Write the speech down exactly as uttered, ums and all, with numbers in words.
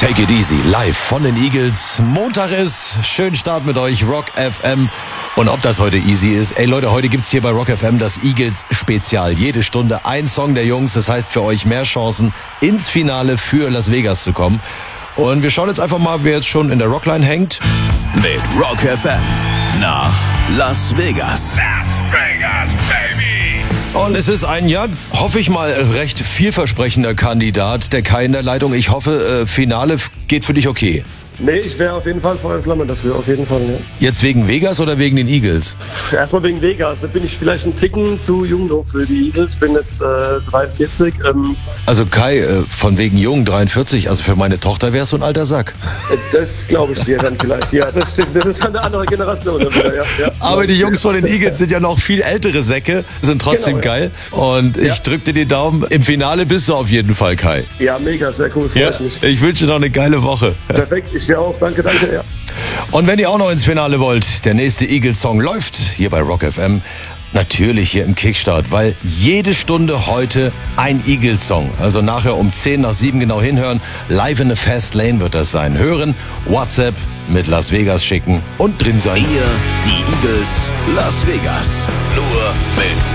Take it easy, live von den Eagles. Montag ist, schön Start mit euch, Rock F M. Und ob das heute easy ist, ey Leute, heute gibt's hier bei Rock F M das Eagles Spezial. Jede Stunde ein Song der Jungs, das heißt für euch mehr Chancen ins Finale für Las Vegas zu kommen. Und wir schauen jetzt einfach mal, wer jetzt schon in der Rockline hängt. Mit Rock F M nach Las Vegas. Las Vegas, baby! Und es ist ein, ja, hoffe ich mal, recht vielversprechender Kandidat, der Kai in der Leitung. Ich hoffe, äh, Finale geht für dich okay. Nee, ich wäre auf jeden Fall Feuer und Flamme dafür, auf jeden Fall, ja. Jetzt wegen Vegas oder wegen den Eagles? Erstmal wegen Vegas, da bin ich vielleicht ein Ticken zu jung noch für die Eagles, bin jetzt äh, dreiundvierzig. Ähm, Also Kai, äh, von wegen jung, dreiundvierzig, also für meine Tochter wärst du ein alter Sack. das glaube ich dir dann vielleicht, ja, das stimmt, das ist eine andere Generation. Wieder, ja, ja. Aber die Jungs von den Eagles sind ja noch viel ältere Säcke, sind trotzdem Genau, ja. geil. Und ich Ja. drück dir die Daumen, im Finale bist du auf jeden Fall, Kai. Ja, mega, sehr cool, freue Ja, ich mich. ich wünsche dir noch eine geile Woche. Perfekt, ich dir auch, danke, danke, ja. Und wenn ihr auch noch ins Finale wollt, der nächste Eagles-Song läuft hier bei Rock F M. Natürlich hier im Kickstart, weil jede Stunde heute ein Eagles-Song. Also nachher um zehn nach sieben genau hinhören. Live in the Fast Lane wird das sein. Hören, WhatsApp mit Las Vegas schicken und drin sein. Ihr, die Eagles, Las Vegas. Nur mit